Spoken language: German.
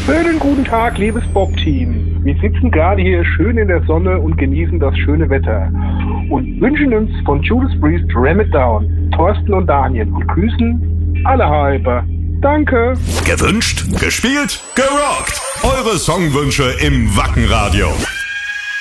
Schönen guten Tag, liebes Bob-Team. Wir sitzen gerade hier schön in der Sonne und genießen das schöne Wetter und wünschen uns von Judas Priest Ram It Down, Thorsten und Daniel und grüßen alle Hyper. Danke. Gewünscht, gespielt, gerockt. Eure Songwünsche im Wackenradio.